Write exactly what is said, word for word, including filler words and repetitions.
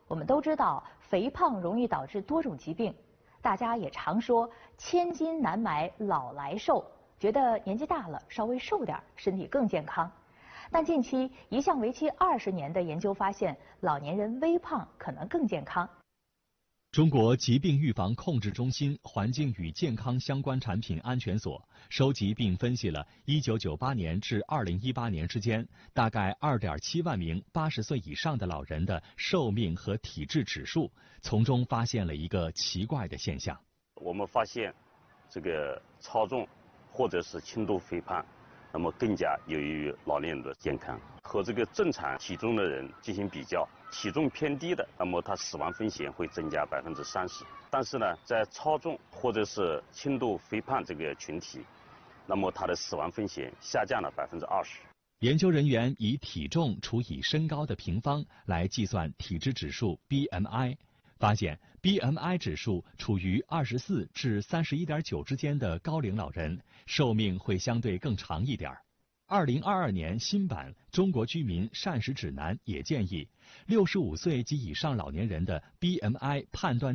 我们都知道，肥胖容易导致多种疾病，大家也常说千金难买老来瘦，觉得年纪大了稍微瘦点身体更健康。但近期一项为期二十年的研究发现，老年人微胖可能更健康。 中国疾病预防控制中心环境与健康相关产品安全所收集并分析了一九九八年至二零一八年之间大概 二点七万名八十岁以上的老人的寿命和体质指数，从中发现了一个奇怪的现象。 我们发现，这个超重或者是轻度肥胖，那么更加有益于老年人的健康。和这个正常体重的人进行比较，体重偏低的，那么他死亡风险会增加百分之三十。但是呢，在超重或者是轻度肥胖这个群体，那么他的死亡风险下降了百分之二十。 研究人员以体重除以身高的平方来计算体质指数 B M I， 发现 B M I 指数处于二十四至三十一点九之间的高龄老人，寿命会相对更长一点。二零二二年新版《中国居民膳食指南》也建议，六十五岁及以上老年人的 B M I 判断